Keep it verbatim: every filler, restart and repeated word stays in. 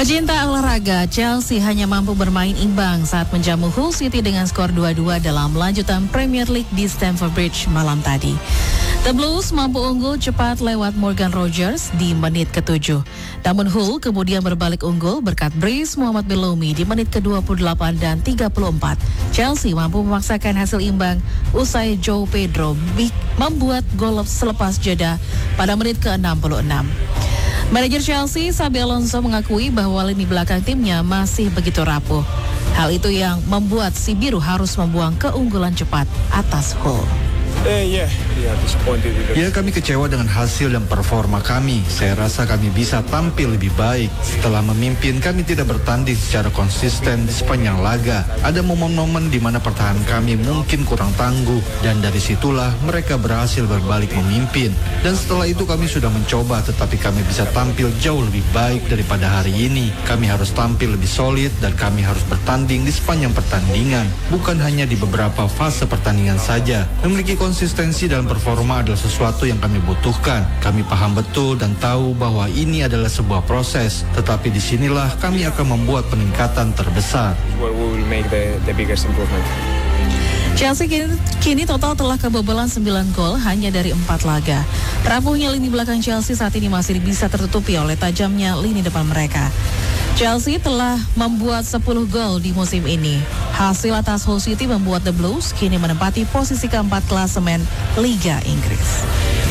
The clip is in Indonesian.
Pecinta olahraga, Chelsea hanya mampu bermain imbang saat menjamu Hull City dengan skor dua dua dalam lanjutan Premier League di Stamford Bridge malam tadi. The Blues mampu unggul cepat lewat Morgan Rogers di menit ketujuh. Namun Hull kemudian berbalik unggul berkat brace Muhammad Belloumi di menit ke dua puluh delapan dan tiga puluh empat. Chelsea mampu memaksakan hasil imbang usai João Pedro membuat gol selepas jeda pada menit ke enam puluh enam. Manajer Chelsea, Xabi Alonso mengakui bahwa lini belakang timnya masih begitu rapuh. Hal itu yang membuat si biru harus membuang keunggulan cepat atas Hull. Uh, yeah. Yeah, disappointed with it. Ya, kami kecewa dengan hasil dan performa kami. Saya rasa kami bisa tampil lebih baik. Setelah memimpin, kami tidak bertanding secara konsisten di sepanjang laga. Ada momen-momen di mana pertahanan kami mungkin kurang tangguh, dan dari situlah mereka berhasil berbalik memimpin. Dan setelah itu kami sudah mencoba, tetapi kami bisa tampil jauh lebih baik daripada hari ini. Kami harus tampil lebih solid dan kami harus bertanding di sepanjang pertandingan, bukan hanya di beberapa fase pertandingan saja. Memiliki konsistensi dalam performa adalah sesuatu yang kami butuhkan. Kami paham betul dan tahu bahwa ini adalah sebuah proses, tetapi disinilah kami akan membuat peningkatan terbesar. Where we will make the, the biggest improvement. Chelsea kini, kini total telah kebobolan sembilan gol hanya dari empat laga. Rapuhnya lini belakang Chelsea saat ini masih bisa tertutupi oleh tajamnya lini depan mereka. Chelsea telah membuat sepuluh gol di musim ini. Hasil atas Hull City membuat The Blues kini menempati posisi keempat klasemen Liga Inggris.